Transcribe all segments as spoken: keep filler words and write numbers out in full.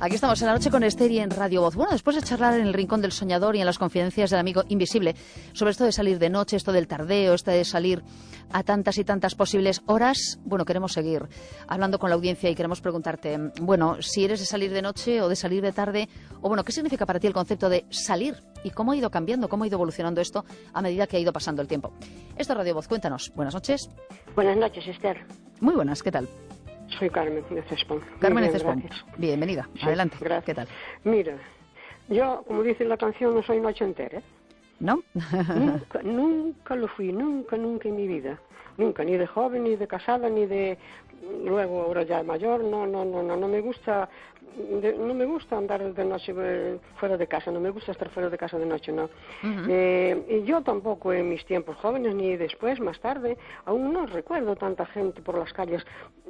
Aquí estamos en La Noche con Esther y en Radio Voz. Bueno, después de charlar en el Rincón del Soñador y en las confidencias del amigo invisible sobre esto de salir de noche, esto del tardeo, esto de salir a tantas y tantas posibles horas, bueno, queremos seguir hablando con la audiencia y queremos preguntarte, bueno, si eres de salir de noche o de salir de tarde, o bueno, ¿qué significa para ti el concepto de salir? ¿Y cómo ha ido cambiando, cómo ha ido evolucionando esto a medida que ha ido pasando el tiempo? Esto es Radio Voz, cuéntanos. Buenas noches. Buenas noches, Esther. Muy buenas, ¿qué tal? Soy Carmen de Cespón. Carmen de Cespón. Bienvenida. Sí, adelante. Gracias. ¿Qué tal? Mira, yo, como dice la canción, no soy noche entera, ¿eh? ¿No? Nunca, nunca lo fui, nunca, nunca en mi vida. Nunca, ni de joven, ni de casada, ni de... Luego, ahora ya mayor, no, no, no, no, no me gusta... De, no me gusta andar de noche eh, fuera de casa, no me gusta estar fuera de casa de noche, no. Uh-huh. eh, y yo tampoco en mis tiempos jóvenes, ni después, más tarde, aún no recuerdo tanta gente por las calles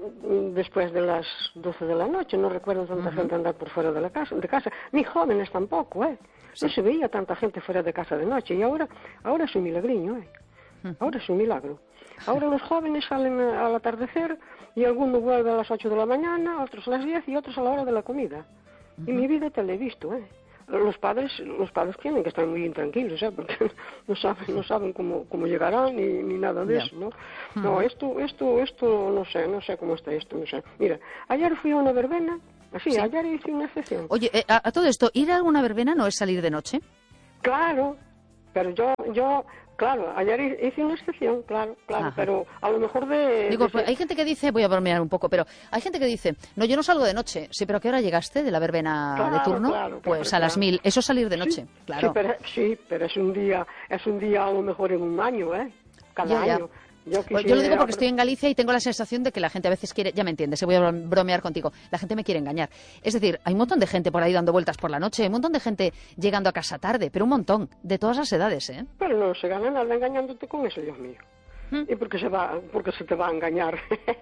después de las doce de la noche, no recuerdo tanta uh-huh. gente andar por fuera de la casa, de casa, ni jóvenes tampoco, ¿eh? Sí. No se veía tanta gente fuera de casa de noche, y ahora, ahora es un milagriño, ¿eh? Uh-huh. Ahora es un milagro. Ahora los jóvenes salen al atardecer y algunos vuelven a las ocho de la mañana, otros a las diez y otros a la hora de la comida. Uh-huh. Y mi vida te la he visto, ¿eh? Los padres, los padres tienen que estar muy intranquilos, ¿eh? Porque no saben, no saben cómo, cómo llegarán ni, ni nada de yeah. eso, ¿no? Uh-huh. No, esto, esto, esto, no sé, no sé cómo está esto, no sé. Mira, ayer fui a una verbena, así, sí. ayer hice una excepción. Oye, eh, a, a todo esto, ¿ir a una verbena no es salir de noche? Claro, pero yo, yo... Claro, ayer hice una excepción, claro, claro, Ajá. pero a lo mejor de... Digo, de... Pues hay gente que dice, voy a bromear un poco, pero hay gente que dice, no, yo no salgo de noche. Sí, pero ¿a qué hora llegaste de la verbena claro, de turno? Claro, claro, pues claro, a las mil. Eso es salir de noche, sí, claro. Sí pero, sí, pero es un día, es un día a lo mejor en un año, ¿eh? Cada ya, ya. año. Yo, quisiera... yo lo digo porque estoy en Galicia y tengo la sensación de que la gente a veces quiere, ya me entiendes, se voy a bromear contigo, la gente me quiere engañar. Es decir, hay un montón de gente por ahí dando vueltas por la noche, hay un montón de gente llegando a casa tarde, pero un montón, de todas las edades, ¿eh? Pero no se gana nada engañándote con eso, Dios mío. ¿Mm? ¿Y porque se va, porque se te va a engañar?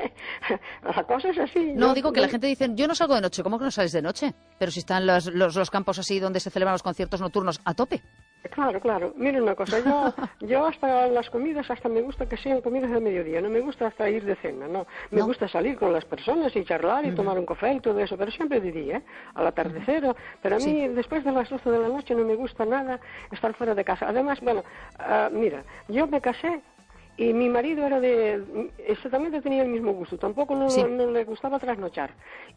La cosa es así. No, yo, digo que yo... la gente dice, yo no salgo de noche, ¿cómo que no sales de noche? Pero si están los, los, los campos así donde se celebran los conciertos nocturnos a tope. Claro, claro. Mira una cosa, yo, yo hasta las comidas, hasta me gusta que sean comidas de mediodía, no me gusta hasta ir de cena, no. Me no. gusta salir con las personas y charlar y uh-huh. tomar un café y todo eso, pero siempre de día, ¿eh? Al atardecer, uh-huh. pero a mí sí. después de las doce de la noche no me gusta nada estar fuera de casa. Además, bueno, uh, mira, yo me casé y mi marido era de... exactamente tenía el mismo gusto. Tampoco no, sí. no, no le gustaba trasnochar.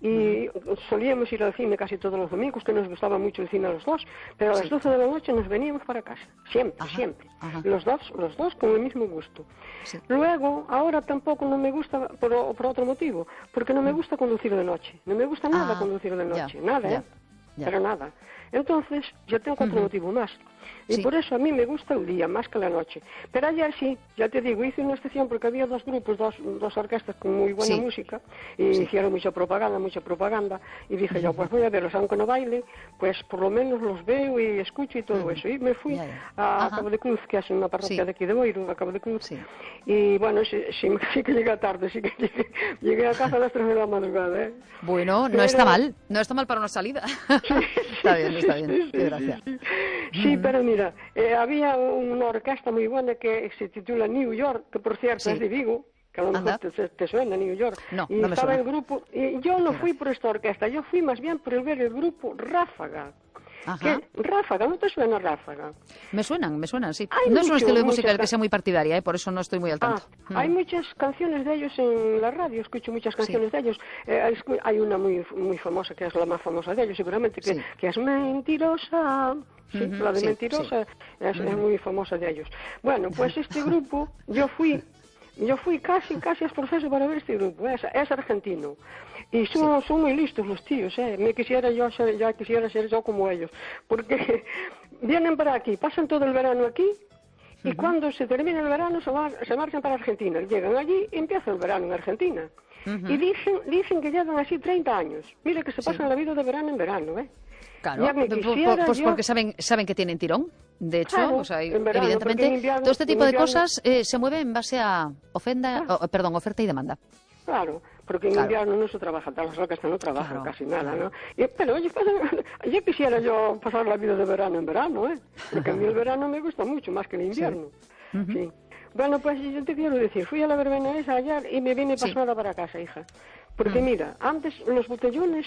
Y uh-huh. solíamos ir al cine casi todos los domingos, que nos gustaba mucho el cine a los dos. Pero a las sí. doce de la noche nos veníamos para casa. Siempre, ajá, siempre. Ajá. Los dos los dos con el mismo gusto. Sí. Luego, ahora tampoco no me gusta por, por otro motivo. Porque no me gusta conducir de noche. No me gusta nada ah, conducir de noche. Ya, nada, ya, ¿eh? Ya. Pero nada. Entonces, yo tengo otro uh-huh. motivo más. Y sí. por eso a mí me gusta el día más que la noche. Pero ayer sí, ya te digo, hice una excepción porque había dos grupos, dos, dos orquestas con muy buena sí. música y sí. hicieron mucha propaganda, mucha propaganda. Y dije uh-huh. yo, pues voy a verlos, aunque no baile, pues por lo menos los veo y escucho y todo uh-huh. eso. Y me fui ya, ya. a uh-huh. Cabo de Cruz, que es una parroquia sí. de aquí de Boiro, a Cabo de Cruz. Sí. Y bueno, sí, sí, sí que llegué tarde, sí que llegué, llegué a casa a las tres de la madrugada. ¿eh? Bueno, no Pero... está mal, no está mal para una salida. Sí. Está bien, está bien, sí, qué gracia. Sí, sí. sí pero mira, eh, había una orquesta muy buena que se titula New York, que por cierto sí. es de Vigo, que a lo mejor te, te suena New York. No, y no me estaba suena. el grupo, y yo no fui por esta orquesta, yo fui más bien por el ver el grupo Ráfaga. Ajá. Ráfaga, ¿no te suena Ráfaga? Me suenan, me suenan, sí. Hay no mucho, es un estilo de música muchas... del que sea muy partidaria, ¿eh? Por eso no estoy muy al tanto. Ah, mm. Hay muchas canciones de ellos en la radio, escucho muchas canciones sí. de ellos. Eh, hay una muy muy famosa, que es la más famosa de ellos, seguramente, que, sí. que es Mentirosa. Sí, uh-huh, la de sí, Mentirosa sí. Es, uh-huh. es muy famosa de ellos. Bueno, pues este grupo, yo fui... Yo fui casi, casi a esforzarse para ver este grupo, es, es argentino. Y son, sí. son muy listos los tíos, ¿eh? Me quisiera yo ser, ya quisiera ser yo como ellos. Porque vienen para aquí, pasan todo el verano aquí, y uh-huh. cuando se termina el verano se, va, se marchan para Argentina. Llegan allí y empieza el verano en Argentina. Uh-huh. Y dicen, dicen que llevan así treinta años. Mira que se pasan sí. la vida de verano en verano, ¿eh? Claro, pues yo... porque saben saben que tienen tirón. De hecho, claro, o sea, verano, evidentemente, invierno, todo este tipo invierno... de cosas eh, se mueve en base a ofenda, claro. o, perdón, oferta y demanda. Claro, porque en claro. invierno no se trabaja, las orquestas no trabajan claro, casi nada, claro. ¿no? Y, pero oye, yo quisiera yo pasar la vida de verano en verano, ¿eh? Porque a mí el verano me gusta mucho, más que el invierno. Sí. Uh-huh. Sí. Bueno, pues yo te quiero decir, fui a la verbena esa ayer y me vine pasada sí. para casa, hija. Porque uh-huh. mira, antes los botellones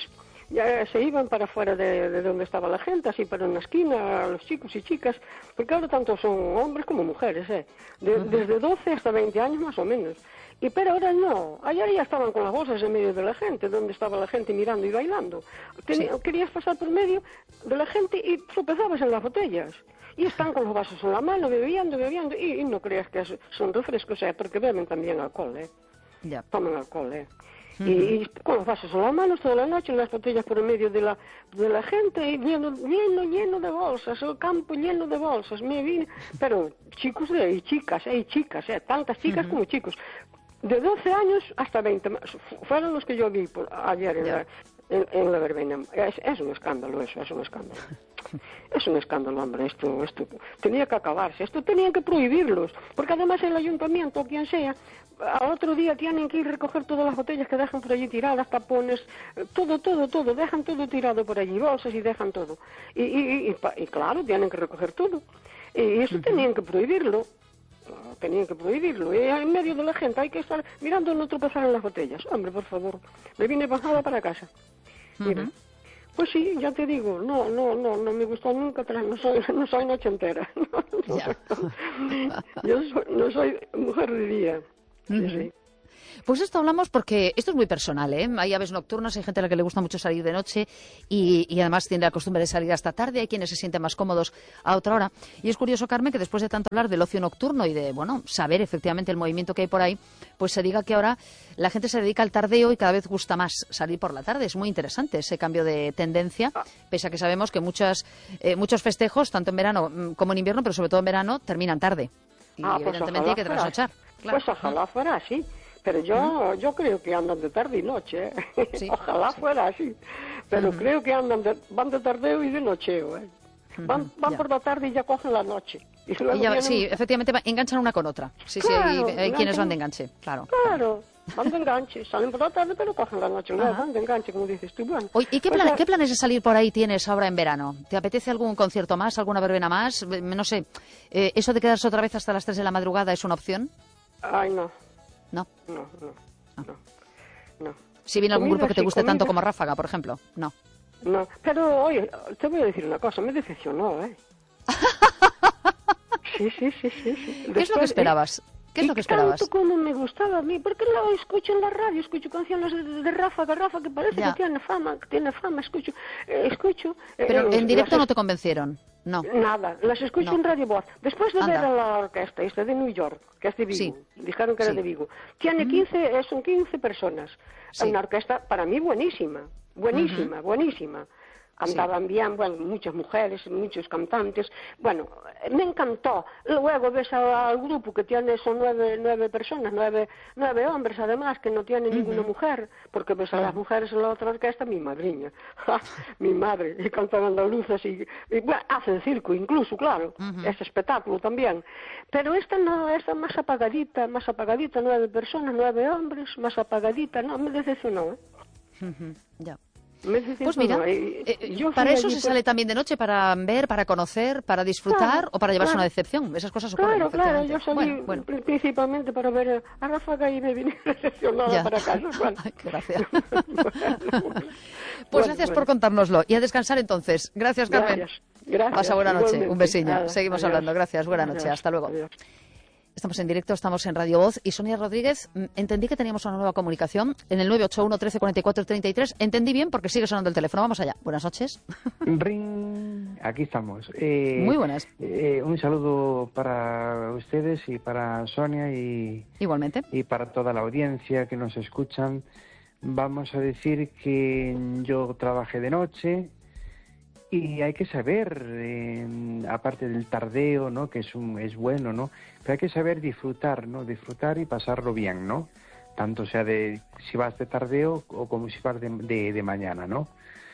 ya se iban para fuera de, de donde estaba la gente, así para una esquina, los chicos y chicas, porque ahora tanto son hombres como mujeres, ¿eh? De, uh-huh. Desde doce hasta veinte años más o menos. Y pero ahora no, ayer ya estaban con las bolsas en medio de la gente, donde estaba la gente mirando y bailando. Tenía, sí. Querías pasar por medio de la gente y tropezabas en las botellas. Y están con los vasos en la mano, bebiendo, bebiendo, y, y no creas que son refrescos, ¿eh? Porque beben también alcohol, ¿eh? Ya. Toman alcohol, ¿eh? Uh-huh. Y, y con los vasos en las manos toda la noche, las botellas por en medio de la, de la gente, y lleno, lleno, lleno de bolsas, el campo lleno de bolsas. Me vine, pero chicos de, y chicas, ¿eh? Y chicas, ¿eh? Tantas chicas uh-huh. como chicos. De doce años hasta veinte, fueron los que yo vi por, ayer en, la, en, en la verbena. Es, es un escándalo eso, es un escándalo. Es un escándalo, hombre, esto, esto tenía que acabarse, esto tenían que prohibirlos, porque además el ayuntamiento, o quien sea, al otro día tienen que ir a recoger todas las botellas que dejan por allí tiradas, tapones, todo, todo, todo, dejan todo tirado por allí, bolsas y dejan todo. Y, y, y, y, y claro, tienen que recoger todo. Y eso uh-huh. tenían que prohibirlo. Tenían que prohibirlo. Y en medio de la gente hay que estar mirando no tropezar en las botellas. Hombre, por favor, me vine bajada para casa. Mira. Uh-huh. Pues sí, ya te digo, no, no, no, no me gustó nunca, no soy, no soy noche entera. No, no, ya. Yo soy, no soy mujer de día. Uh-huh. Sí, sí. Pues esto hablamos porque esto es muy personal, ¿eh? Hay aves nocturnas, hay gente a la que le gusta mucho salir de noche y, y además tiene la costumbre de salir hasta tarde, hay quienes se sienten más cómodos a otra hora. Y es curioso, Carmen, que después de tanto hablar del ocio nocturno y de, bueno, saber efectivamente el movimiento que hay por ahí, pues se diga que ahora la gente se dedica al tardeo y cada vez gusta más salir por la tarde. Es muy interesante ese cambio de tendencia, pese a que sabemos que muchas, eh, muchos festejos, tanto en verano como en invierno, pero sobre todo en verano, terminan tarde. Y ah, pues evidentemente hay que trasnochar. Claro. Pues ojalá fuera así. Pero yo uh-huh. yo creo que andan de tarde y noche, ¿eh? Sí, ojalá sí. fuera así. Pero uh-huh. creo que andan de, van de tardeo y de nocheo, ¿eh? Uh-huh. Van, van por la tarde y ya cogen la noche. Y luego y ya, vienen... Sí, efectivamente enganchan una con otra. Sí, claro, sí, hay, hay enganchan... quienes van de enganche, claro. Claro, van de enganche. Salen por la tarde pero cogen la noche. No, van de enganche, como dices tú. Bueno, Oye, ¿y qué, plan, o sea... qué planes de salir por ahí tienes ahora en verano? ¿Te apetece algún concierto más, alguna verbena más? No sé, eh, ¿eso de quedarse otra vez hasta las tres de la madrugada es una opción? Ay, no. ¿No? No, no. No, no. Si viene algún grupo que te guste comida... tanto como Ráfaga, por ejemplo, no. No, pero oye, te voy a decir una cosa, me decepcionó, ¿eh? sí, sí, sí, sí, sí. ¿Qué Después, es lo que esperabas? ¿Qué es lo que esperabas? Tanto como me gustaba a mí, porque lo escucho en la radio, escucho canciones de, de Ráfaga, Ráfaga, que parece ya. que tiene fama, que tiene fama, escucho, eh, escucho. Pero eh, en directo las... no te convencieron, no. Nada, las escucho no. en Radio Voz. Después de Anda. ver a la orquesta, esta de New York, que es de Vigo, sí. dijeron que era sí. de Vigo, tiene quince, son quince personas. Sí. Una orquesta para mí buenísima, buenísima, uh-huh. buenísima. Cantaban sí. bien, bueno, muchas mujeres, muchos cantantes. Bueno, me encantó. Luego ves al grupo que tiene, son nueve, nueve personas, nueve, nueve hombres además, que no tienen uh-huh. ninguna mujer, porque ves a uh-huh. las mujeres en la otra orquesta, mi madriña, mi madre, y cantan andaluzas y, y bueno, hacen circo incluso, claro, uh-huh. es espectáculo también. Pero esta no, esta más apagadita, más apagadita, nueve personas, nueve hombres, más apagadita, no, me decepcionó, ¿eh? Uh-huh. Ya. Pues mira, eh, para eso se por... sale también de noche, para ver, para conocer, para disfrutar claro, o para llevarse claro. una decepción. Esas cosas ocurren. Claro, claro, yo salí bueno, bueno. principalmente para ver a Ráfaga y me vine decepcionada ya. para casa. Bueno. Ay, qué gracia. bueno, pues bueno, gracias bueno. por contárnoslo y a descansar entonces. Gracias, Carmen. Gracias. Gracias. Pasa buena noche. Igualmente. Un besiño. Nada, Seguimos adiós. hablando. Gracias. Buena Adiós. noche. Hasta luego. Adiós. Estamos en directo, estamos en Radio Voz y Sonia Rodríguez, entendí que teníamos una nueva comunicación en el nueve ocho uno, trece, cuarenta y cuatro, treinta y tres. Entendí bien porque sigue sonando el teléfono. Vamos allá. Buenas noches. Ring. Aquí estamos. Eh, Muy buenas. Eh, un saludo para ustedes y para Sonia y, igualmente y para toda la audiencia que nos escuchan. Vamos a decir que yo trabajé de noche. Y hay que saber, eh, aparte del tardeo, ¿no? Que es un, es bueno, ¿no? Pero hay que saber disfrutar, ¿no? Disfrutar y pasarlo bien, ¿no? Tanto sea de si vas de tardeo o como si vas de, de, de mañana, ¿no?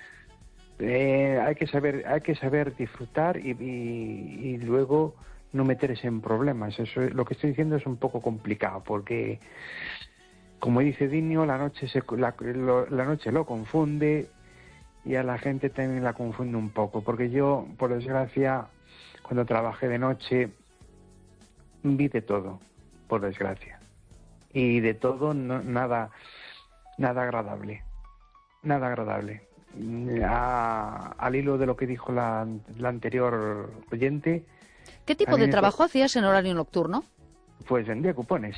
Eh, hay que saber, hay que saber disfrutar y, y, y luego no meterse en problemas. Eso, lo que estoy diciendo es un poco complicado porque, como dice Dinio, la noche se, la, lo, la noche lo confunde. Y a la gente también la confunde un poco, porque yo, por desgracia, cuando trabajé de noche, vi de todo, por desgracia. Y de todo, no, nada, nada agradable. Nada agradable. a, al hilo de lo que dijo la, la anterior oyente. ¿Qué tipo de trabajo hacías en horario nocturno? Pues vendía cupones.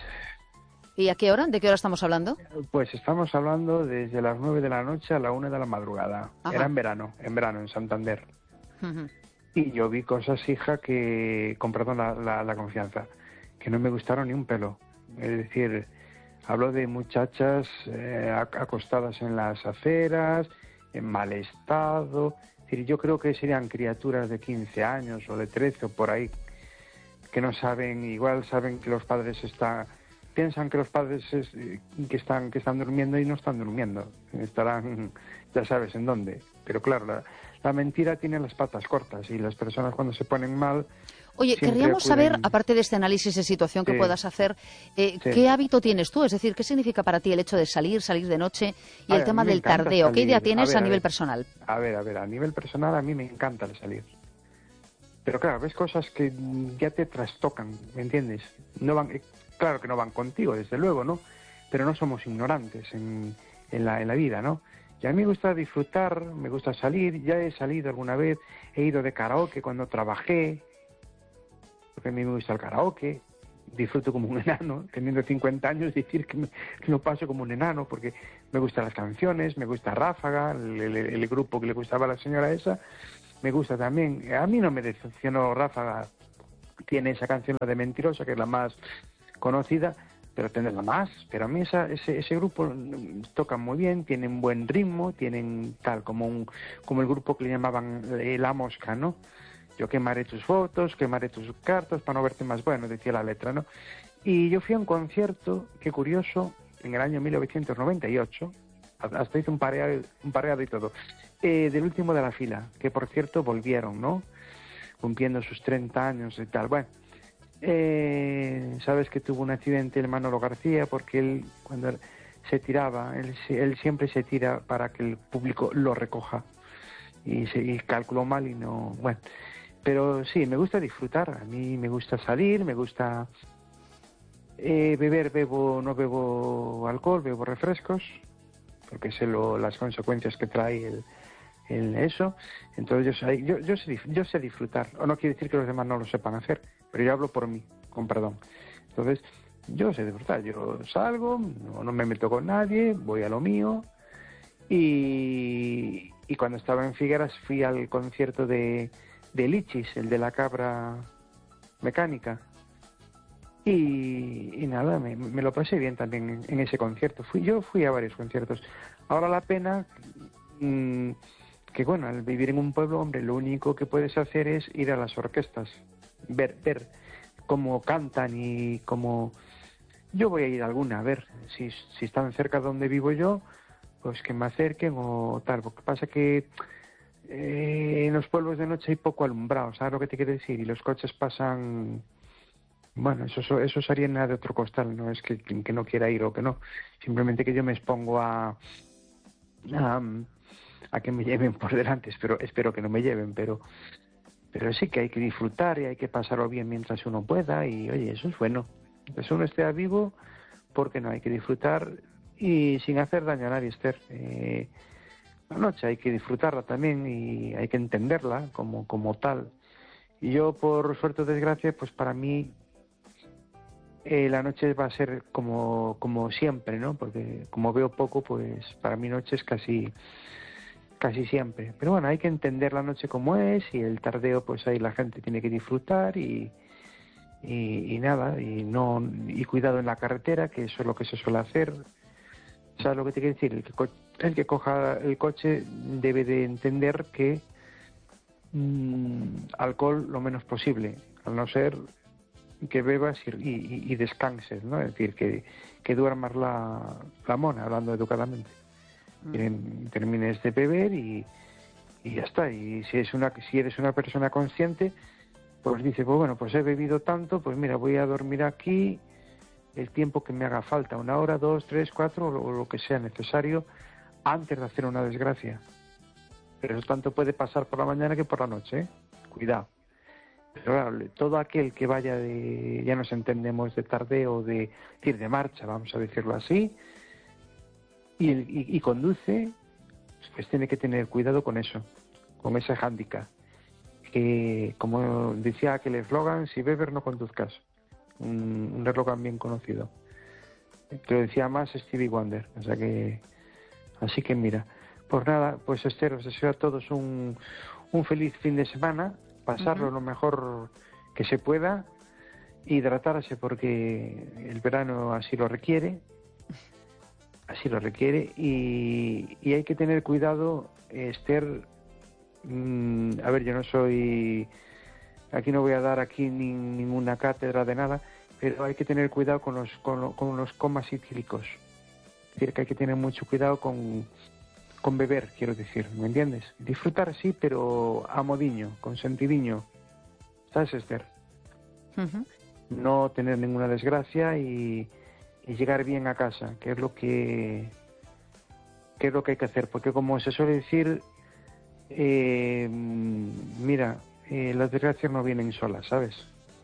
¿Y a qué hora? ¿De qué hora estamos hablando? Pues estamos hablando desde las nueve de la noche a la una de la madrugada. Ajá. Era en verano, en verano, en Santander. Uh-huh. Y yo vi cosas, hija, que, con perdón la, la, la confianza, que no me gustaron ni un pelo. Es decir, hablo de muchachas eh, acostadas en las aceras, en mal estado. Es decir, yo creo que serían criaturas de quince años o de trece o por ahí, que no saben, igual saben que los padres están... piensan que los padres es, que están que están durmiendo y no están durmiendo, estarán, ya sabes en dónde. Pero claro, la, la mentira tiene las patas cortas y las personas cuando se ponen mal... Oye, querríamos acuden... saber, aparte de este análisis de situación que sí. puedas hacer, eh, sí. ¿qué hábito tienes tú? Es decir, ¿qué significa para ti el hecho de salir, salir de noche y a el ver, tema del tardeo? Salir. ¿Qué idea tienes a, ver, a, a nivel ver, personal? A ver, a ver, a nivel personal a mí me encanta el salir. Pero claro, ves cosas que ya te trastocan, ¿me entiendes? No van... Claro que no van contigo, desde luego, ¿no? Pero no somos ignorantes en, en, la, en la vida, ¿no? Y a mí me gusta disfrutar, me gusta salir, ya he salido alguna vez, he ido de karaoke cuando trabajé, porque a mí me gusta el karaoke, disfruto como un enano, teniendo cincuenta años, decir que, me, que lo paso como un enano, porque me gustan las canciones, me gusta Ráfaga, el, el, el grupo que le gustaba a la señora esa, me gusta también, a mí no me decepcionó Ráfaga, tiene esa canción, la de Mentirosa, que es la más... conocida, pero tenerla más. Pero a mí esa, ese, ese grupo tocan muy bien, tienen buen ritmo, tienen tal como un como el grupo que le llamaban eh, La Mosca, ¿no? Yo quemaré tus fotos, quemaré tus cartas para no verte más bueno, decía la letra, ¿no? Y yo fui a un concierto, qué curioso, en el año mil novecientos noventa y ocho, hasta hice un pareado, un pareado y todo, eh, del último de la fila, que por cierto volvieron, ¿no? Cumpliendo sus treinta años y tal, bueno. Eh, sabes que tuvo un accidente el Manolo García porque él cuando se tiraba él, él siempre se tira para que el público lo recoja y, se, y calculó mal y no, bueno, pero sí, me gusta disfrutar, a mí me gusta salir, me gusta eh, beber, bebo, no bebo alcohol, bebo refrescos porque sé lo, las consecuencias que trae el, el eso, entonces yo, yo, yo, sé, yo sé disfrutar, o no quiere decir que los demás no lo sepan hacer, pero yo hablo por mí, con perdón. Entonces, yo sé disfrutar, yo salgo, no, no me meto con nadie, voy a lo mío, y, y cuando estaba en Figueras fui al concierto de, de Lichis, el de la cabra mecánica, y, y nada, me, me lo pasé bien también en, en ese concierto. Fui, yo fui a varios conciertos. Ahora la pena... Mmm, que bueno, al vivir en un pueblo, hombre, lo único que puedes hacer es ir a las orquestas, ver, ver cómo cantan y cómo... Yo voy a ir a alguna, a ver, si, si están cerca de donde vivo yo, pues que me acerquen o tal. Lo que pasa que eh, en los pueblos de noche hay poco alumbrado, ¿sabes lo que te quiero decir? Y los coches pasan... Bueno, eso, eso es harina de otro costal, no es que, que no quiera ir o que no, simplemente que yo me expongo a... a a que me lleven por delante, espero, espero que no me lleven, pero pero sí que hay que disfrutar y hay que pasarlo bien mientras uno pueda y oye, eso es bueno, mientras uno esté vivo, porque no hay que disfrutar y sin hacer daño a nadie, Esther. Eh, la noche hay que disfrutarla también y hay que entenderla como, como tal. Y yo, por suerte o desgracia, pues para mí eh, la noche va a ser como, como siempre, ¿no? Porque como veo poco, pues para mí noche es casi... casi siempre, pero bueno, hay que entender la noche como es y el tardeo, pues ahí la gente tiene que disfrutar y, y, y nada, y no y cuidado en la carretera, que eso es lo que se suele hacer. ¿Sabes lo que te quiero decir? El que, co el que coja el coche debe de entender que mmm, alcohol lo menos posible, al no ser que bebas y, y, y descanses, ¿no? Es decir, que, que duermas la, la mona, hablando educadamente. Termines de beber y, y ya está. Y si es una si eres una persona consciente, pues dice, pues bueno, pues he bebido tanto, pues mira, voy a dormir aquí el tiempo que me haga falta, una hora, dos, tres, cuatro, o lo, lo que sea necesario antes de hacer una desgracia. Pero eso tanto puede pasar por la mañana que por la noche, ¿eh? Cuidado. Pero claro, todo aquel que vaya de, ya nos entendemos, de tardeo, de ir de marcha, vamos a decirlo así, Y, y, y conduce, pues tiene que tener cuidado con eso, con ese hándicap. Que, como decía aquel eslogan, si bebes no conduzcas. Un, un eslogan bien conocido. Te lo decía más Stevie Wonder. O sea que, así que mira. Pues nada, pues Esther, os deseo a todos un, un feliz fin de semana, pasarlo uh-huh. lo mejor que se pueda, hidratarse porque el verano así lo requiere, así lo requiere, y, y hay que tener cuidado, Esther. Mm, a ver, yo no soy, aquí no voy a dar aquí ni, ninguna cátedra de nada, pero hay que tener cuidado con los, con, con los comas etílicos. Es decir, que hay que tener mucho cuidado con con beber, quiero decir, ¿me entiendes? Disfrutar sí, pero a modiño, con sentidiño. ¿Sabes, Esther? Uh-huh. No tener ninguna desgracia y, y llegar bien a casa, que es lo que, que es lo que hay que hacer. Porque como se suele decir, eh, mira, eh, las desgracias no vienen solas, ¿sabes?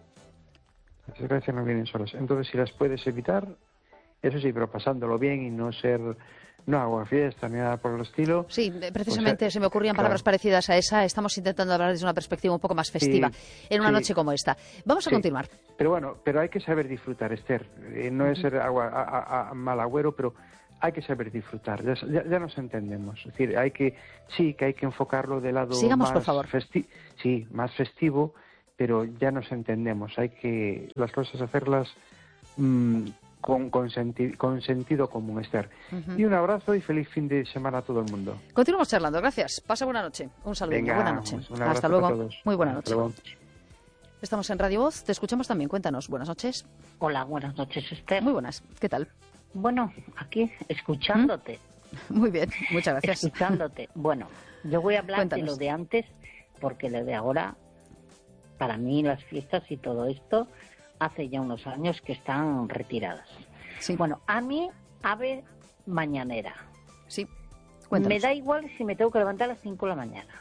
Las desgracias no vienen solas. Entonces, si las puedes evitar, eso sí, pero pasándolo bien y no ser... No hago fiesta ni nada por el estilo. Sí, precisamente pues, se me ocurrían claro. palabras parecidas a esa. Estamos intentando hablar desde una perspectiva un poco más festiva, sí, en una sí. noche como esta. Vamos a sí. continuar. Pero bueno, pero hay que saber disfrutar, Esther. Eh, no uh-huh. es ser agua, a, a, a mal agüero, pero hay que saber disfrutar. Ya, ya, ya nos entendemos. Es decir, hay que, sí, que hay que enfocarlo del lado Sigamos, más por favor. Festi- sí, más festivo, pero ya nos entendemos. Hay que las cosas hacerlas... Mmm, Con, con, senti- con sentido común, Esther. Uh-huh. Y un abrazo y feliz fin de semana a todo el mundo. Continuamos charlando, gracias. Pasa buena noche. Un saludo. Venga, buena noche. Un Hasta luego. Muy buena Hasta noche. Luego. Estamos en Radio Voz, te escuchamos también. Cuéntanos. Buenas noches. Hola, buenas noches, Esther. Muy buenas. ¿Qué tal? Bueno, aquí, escuchándote. ¿Mm? Muy bien, muchas gracias. Escuchándote. Bueno, yo voy a hablar Cuéntanos. de lo de antes, porque lo de ahora, para mí las fiestas y todo esto, hace ya unos años que están retiradas. Sí. Bueno, a mí, ave mañanera. Sí. Cuéntanos. Me da igual si me tengo que levantar a las cinco de la mañana.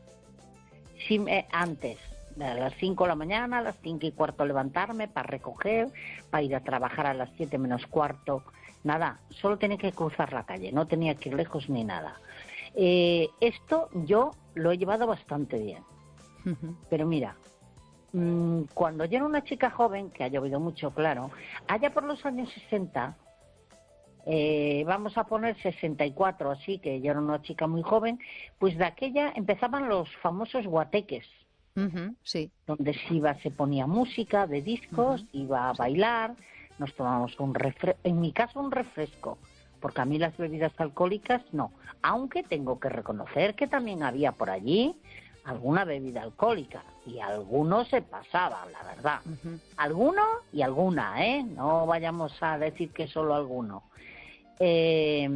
Si me, antes, a las cinco de la mañana, a las cinco y cuarto levantarme para recoger, para ir a trabajar a las siete menos cuarto. Nada, solo tenía que cruzar la calle, no tenía que ir lejos ni nada. Eh, esto yo lo he llevado bastante bien. Uh-huh. Pero mira, cuando yo era una chica joven, que ha llovido mucho, claro, allá por los años sesenta, eh, vamos a poner sesenta y cuatro, así que yo era una chica muy joven, pues de aquella empezaban los famosos guateques, uh-huh, sí. donde se iba, se ponía música de discos, uh-huh. iba a bailar, nos tomábamos un refresco, en mi caso un refresco, porque a mí las bebidas alcohólicas no, aunque tengo que reconocer que también había por allí alguna bebida alcohólica, y alguno se pasaba, la verdad. Uh-huh. Alguno y alguna, ¿eh? No vayamos a decir que solo alguno. Eh,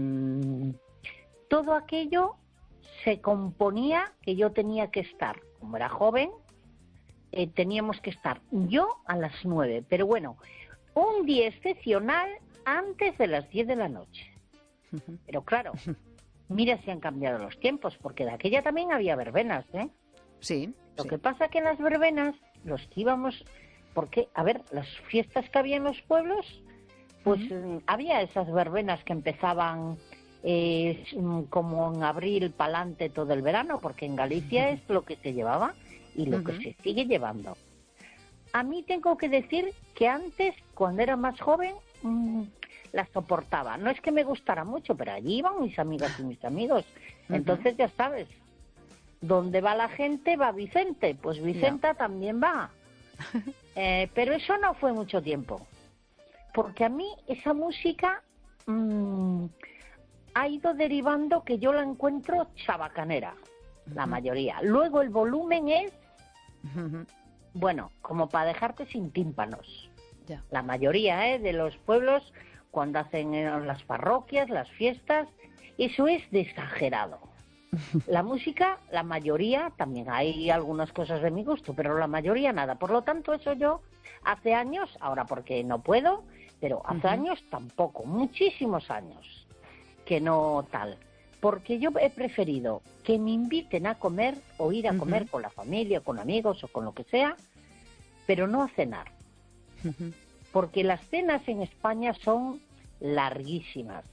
todo aquello se componía que yo tenía que estar, como era joven, eh, teníamos que estar yo a las nueve, pero bueno, un día excepcional antes de las diez de la noche. Uh-huh. Pero claro, mira si han cambiado los tiempos, porque de aquella también había verbenas, ¿eh? Sí. Lo sí. que pasa que en las verbenas, los que íbamos, porque, a ver, las fiestas que había en los pueblos, pues uh-huh. había esas verbenas que empezaban eh, como en abril pa'lante todo el verano, porque en Galicia uh-huh. es lo que se llevaba y lo uh-huh. que se sigue llevando. A mí tengo que decir que antes, cuando era más joven, mmm, las soportaba. No es que me gustara mucho, pero allí iban mis amigas y mis amigos. Uh-huh. Entonces, ya sabes, donde va la gente, va Vicente. Pues Vicenta yeah. también va. Eh, pero eso no fue mucho tiempo. Porque a mí esa música mmm, ha ido derivando que yo la encuentro chabacanera, uh-huh. la mayoría. Luego el volumen es, uh-huh. bueno, como para dejarte sin tímpanos. Yeah. La mayoría ¿eh? de los pueblos, cuando hacen en las parroquias, las fiestas, eso es de exagerado. La música, la mayoría, también hay algunas cosas de mi gusto, pero la mayoría nada. Por lo tanto, eso yo hace años, ahora porque no puedo, pero hace uh-huh. años tampoco, muchísimos años, que no tal. Porque yo he preferido que me inviten a comer o ir a uh-huh. comer con la familia, con amigos o con lo que sea, pero no a cenar. Uh-huh. Porque las cenas en España son larguísimas.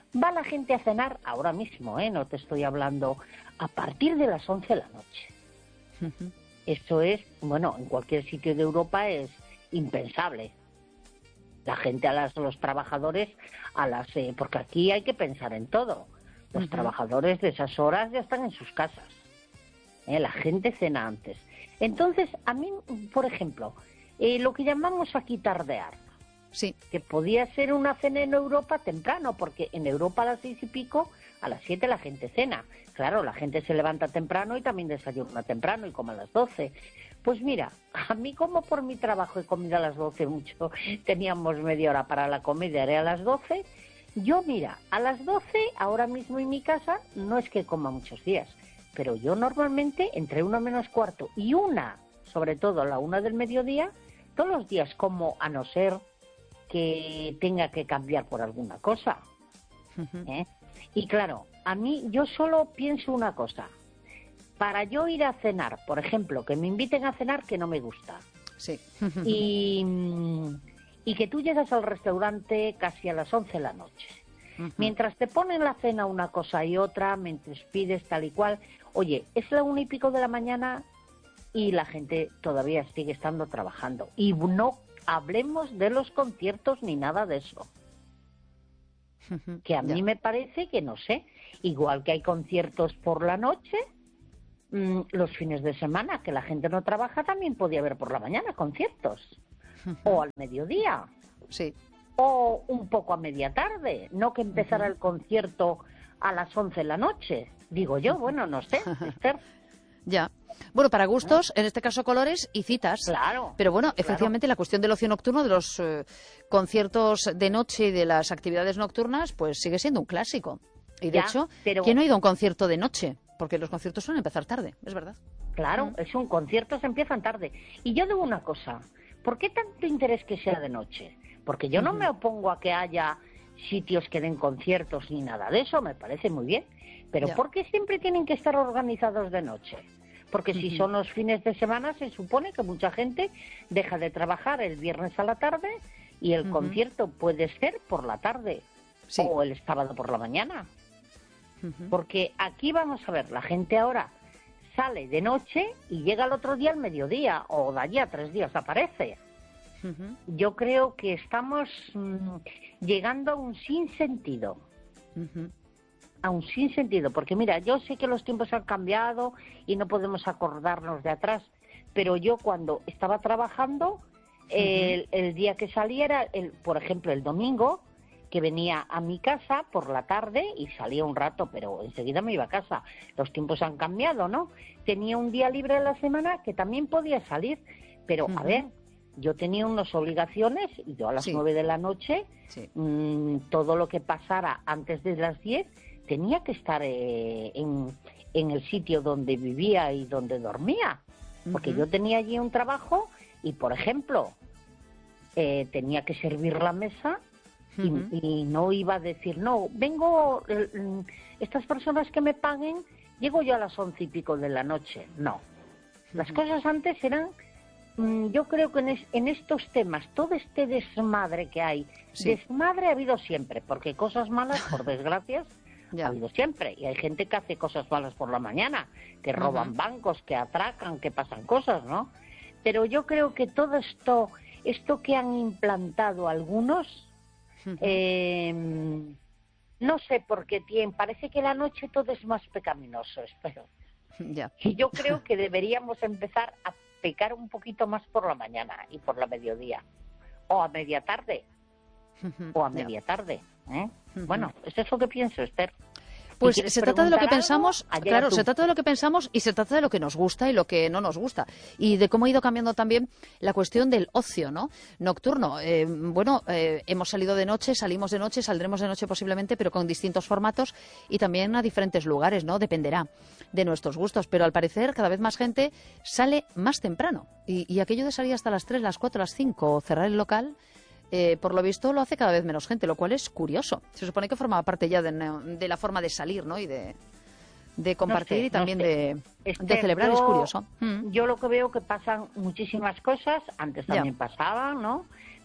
va la gente a cenar ahora mismo, ¿eh? No te estoy hablando a partir de las once de la noche. Uh-huh. Eso es, bueno, en cualquier sitio de Europa es impensable. La gente, a las, los trabajadores, a las eh, porque aquí hay que pensar en todo. Los uh-huh. trabajadores de esas horas ya están en sus casas. ¿Eh? La gente cena antes. Entonces, a mí, por ejemplo, eh, lo que llamamos aquí tardear, sí, que podía ser una cena en Europa temprano, porque en Europa a las seis y pico, a las siete la gente cena. Claro, la gente se levanta temprano y también desayuna temprano y come a las doce. Pues mira, a mí como por mi trabajo he comido a las doce mucho, teníamos media hora para la comida, haré a las doce. Yo, mira, a las doce, ahora mismo en mi casa, no es que coma muchos días, pero yo normalmente entre una menos cuarto y una, sobre todo a la una del mediodía, todos los días como, a no ser que tenga que cambiar por alguna cosa. Uh-huh. ¿Eh? Y claro, a mí yo solo pienso una cosa. Para yo ir a cenar, por ejemplo, que me inviten a cenar que no me gusta. Sí. y, y que tú llegas al restaurante casi a las once de la noche. Uh-huh. Mientras te ponen la cena una cosa y otra, mientras pides tal y cual, oye, es la una y pico de la mañana y la gente todavía sigue estando trabajando. Y no hablemos de los conciertos ni nada de eso. Uh-huh. Que a mí yeah. me parece que, no sé, igual que hay conciertos por la noche, mmm, los fines de semana, que la gente no trabaja, también podía haber por la mañana conciertos. Uh-huh. O al mediodía. Sí. O un poco a media tarde, no que empezara uh-huh. el concierto a las once de la noche. Digo yo, bueno, no sé, Esther. Ya. Bueno, para gustos, en este caso colores y citas. Claro. Pero bueno, efectivamente claro. La cuestión del ocio nocturno, de los eh, conciertos de noche y de las actividades nocturnas, pues sigue siendo un clásico. Y de ya, hecho, pero... ¿quién no ha ido a un concierto de noche? Porque los conciertos suelen empezar tarde, es verdad. Claro, mm. es un concierto, se empiezan tarde. Y yo digo una cosa, ¿por qué tanto interés que sea de noche? Porque yo no uh-huh. me opongo a que haya sitios que den conciertos ni nada de eso, me parece muy bien. Pero ya. ¿por qué siempre tienen que estar organizados de noche? Porque uh-huh. si son los fines de semana, se supone que mucha gente deja de trabajar el viernes a la tarde y el uh-huh. concierto puede ser por la tarde sí. o el sábado por la mañana. Uh-huh. Porque aquí vamos a ver, la gente ahora sale de noche y llega el otro día al mediodía o de allí a tres días aparece. Uh-huh. Yo creo que estamos mmm, llegando a un sinsentido. Uh-huh. A un sinsentido, porque mira, yo sé que los tiempos han cambiado y no podemos acordarnos de atrás, pero yo cuando estaba trabajando, uh-huh. el, el día que saliera, el, por ejemplo, el domingo, que venía a mi casa por la tarde y salía un rato, pero enseguida me iba a casa. Los tiempos han cambiado, ¿no? Tenía un día libre a la semana que también podía salir, pero uh-huh. a ver, yo tenía unas obligaciones y yo a las sí. nueve de la noche, sí. mmm, todo lo que pasara antes de las diez, tenía que estar eh, en, en el sitio donde vivía y donde dormía. Porque uh-huh. yo tenía allí un trabajo y, por ejemplo, eh, tenía que servir la mesa y, uh-huh. y no iba a decir, no, vengo, eh, estas personas que me paguen, llego yo a las once y pico de la noche. No. Uh-huh. Las cosas antes eran... Yo creo que en, es, en estos temas, todo este desmadre que hay, sí. desmadre ha habido siempre, porque cosas malas, por desgracia, ha habido siempre. Y hay gente que hace cosas malas por la mañana, que roban uh-huh. bancos, que atracan, que pasan cosas, ¿no? Pero yo creo que todo esto, esto que han implantado algunos, uh-huh. eh, no sé por qué tienen, parece que la noche todo es más pecaminoso, espero. Yeah. Y yo creo que deberíamos empezar a pecar un poquito más por la mañana y por la mediodía o a media tarde o a media tarde ¿eh? Bueno, eso es lo que pienso, Esther. Pues se trata de lo que pensamos, claro, se trata de lo que pensamos y se trata de lo que nos gusta y lo que no nos gusta. Y de cómo ha ido cambiando también la cuestión del ocio, ¿no? Nocturno. Eh, bueno, eh, hemos salido de noche, salimos de noche, saldremos de noche posiblemente, pero con distintos formatos y también a diferentes lugares, ¿no? Dependerá de nuestros gustos. Pero al parecer cada vez más gente sale más temprano. Y, y aquello de salir hasta las tres, las cuatro, las cinco o cerrar el local... Eh, por lo visto lo hace cada vez menos gente, lo cual es curioso. Se supone que formaba parte ya de, de la forma de salir, ¿no? Y de, de compartir no sé, y también no sé. de, este, de celebrar, yo, es curioso. Mm. Yo lo que veo que pasan muchísimas cosas, antes también ya. pasaban, ¿no?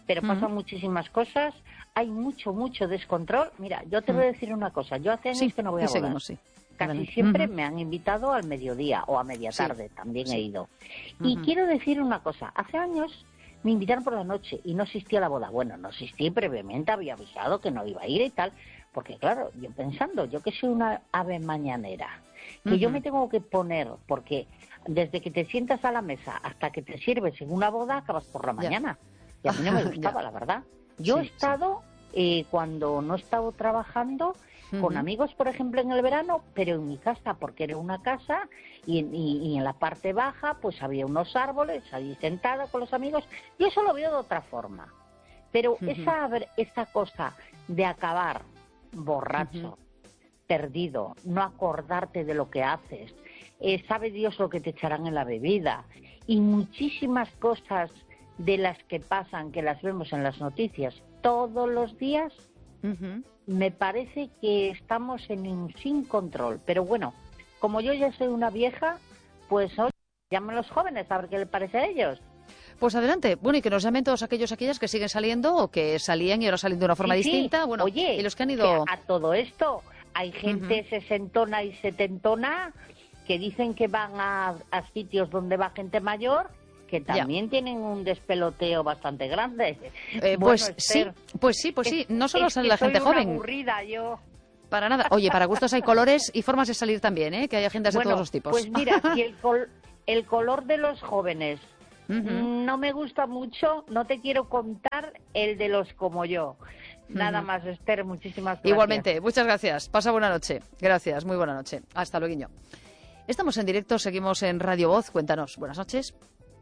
pero Ujú. pasan muchísimas cosas, hay mucho, mucho descontrol. Mira, yo te voy a decir una cosa, yo hace años Sí, que no voy y a bodas. seguimos, sí. Casi Adelante. siempre Ujú. me han invitado al mediodía o a media Sí, tarde, también sí. he ido. Y Ujú. quiero decir una cosa, hace años me invitaron por la noche y no asistí a la boda. Bueno, no asistí, previamente había avisado que no iba a ir y tal, porque claro, yo pensando, yo que soy una ave mañanera, que Ujú. yo me tengo que poner, porque desde que te sientas a la mesa hasta que te sirves en una boda, acabas por la Ya. mañana. Y a mí no me gustaba, Ya. la verdad. Yo Sí, he sí. estado, eh, cuando no he estado trabajando, con Ujú. amigos, por ejemplo, en el verano, pero en mi casa, porque era una casa y, y- y en la parte baja pues había unos árboles, ahí sentada con los amigos. Yo eso lo veo de otra forma. Pero Ujú. esa, esa cosa de acabar borracho, Ujú. perdido, no acordarte de lo que haces, eh, sabe Dios lo que te echarán en la bebida y muchísimas cosas de las que pasan, que las vemos en las noticias todos los días, Ujú. me parece que estamos en un sin control. Pero bueno, como yo ya soy una vieja, pues oye, llamen a los jóvenes a ver qué les parece a ellos. Pues adelante. Bueno, y que nos llamen todos aquellos aquellas que siguen saliendo o que salían y ahora salen de una forma Sí, sí. distinta. Bueno, Oye, y los que han que ido... a todo esto hay gente Ujú. sesentona y setentona que dicen que van a, a sitios donde va gente mayor, que Ya. también tienen un despeloteo bastante grande. Eh, Bueno, pues sí, Esther, pues sí, pues es- sí. No solo es sale que la gente soy una joven, aburrida yo. para nada. Oye, para gustos hay colores y formas de salir también, ¿eh? Que hay agendas de Bueno, todos los tipos. pues mira, si el, col- el color de los jóvenes Ujú. no me gusta mucho, no te quiero contar el de los como yo. Nada Ujú. más, Esther, muchísimas gracias. Igualmente, muchas gracias. Pasa buena noche. Gracias, muy buena noche. Hasta luego. Estamos en directo, seguimos en Radio Voz. Cuéntanos. Buenas noches.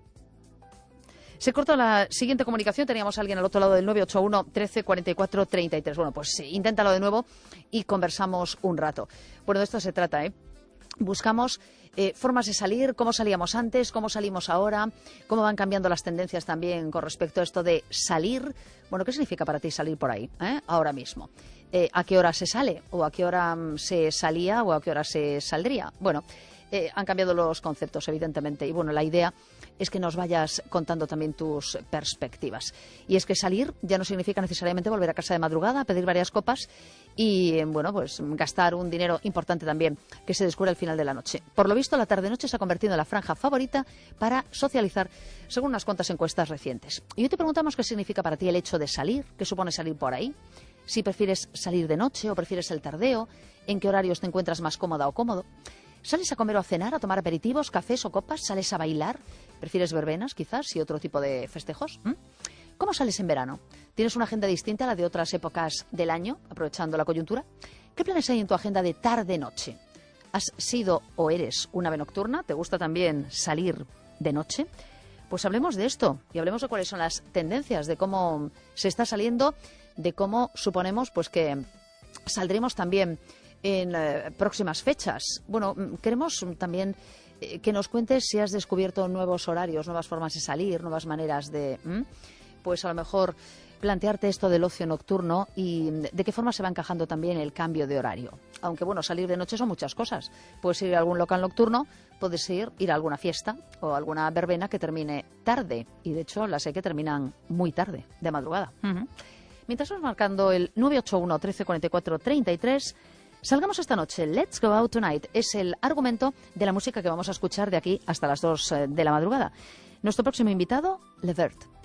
Se cortó la siguiente comunicación. Teníamos a alguien al otro lado del nueve ocho uno, trece, cuarenta y cuatro, treinta y tres. Bueno, pues sí, inténtalo de nuevo y conversamos un rato. Bueno, de esto se trata, ¿eh? Buscamos eh, formas de salir, cómo salíamos antes, cómo salimos ahora, cómo van cambiando las tendencias también con respecto a esto de salir. Bueno, ¿qué significa para ti salir por ahí, eh? Ahora mismo? Eh, ¿A qué hora se sale? ¿O a qué hora mm, se salía? ¿O a qué hora se saldría? Bueno, eh, han cambiado los conceptos, evidentemente. Y bueno, la idea es que nos vayas contando también tus perspectivas. Y es que salir ya no significa necesariamente volver a casa de madrugada, a pedir varias copas y, bueno, pues gastar un dinero importante también que se descubre al final de la noche. Por lo visto, la tarde-noche se ha convertido en la franja favorita para socializar, según unas cuantas encuestas recientes. Y hoy te preguntamos qué significa para ti el hecho de salir, qué supone salir por ahí, si prefieres salir de noche o prefieres el tardeo, en qué horarios te encuentras más cómoda o cómodo. ¿Sales a comer o a cenar, a tomar aperitivos, cafés o copas? ¿Sales a bailar? ¿Prefieres verbenas, quizás, y otro tipo de festejos? ¿Mm? ¿Cómo sales en verano? ¿Tienes una agenda distinta a la de otras épocas del año, aprovechando la coyuntura? ¿Qué planes hay en tu agenda de tarde-noche? ¿Has sido o eres una ave nocturna? ¿Te gusta también salir de noche? Pues hablemos de esto y hablemos de cuáles son las tendencias, de cómo se está saliendo, de cómo suponemos pues que saldremos también en eh, próximas fechas. Bueno, queremos también eh, que nos cuentes si has descubierto nuevos horarios, nuevas formas de salir, nuevas maneras de, ¿m? pues a lo mejor plantearte esto del ocio nocturno y de qué forma se va encajando también el cambio de horario. Aunque bueno, salir de noche son muchas cosas. Puedes ir a algún local nocturno, puedes ir, ir a alguna fiesta o a alguna verbena que termine tarde. Y de hecho las hay que terminan muy tarde, de madrugada. Uh-huh. Mientras vamos marcando el nueve ocho uno, trece, cuarenta y cuatro, treinta y tres... Salgamos esta noche. Let's Go Out Tonight es el argumento de la música que vamos a escuchar de aquí hasta las dos de la madrugada. Nuestro próximo invitado, Le Vert.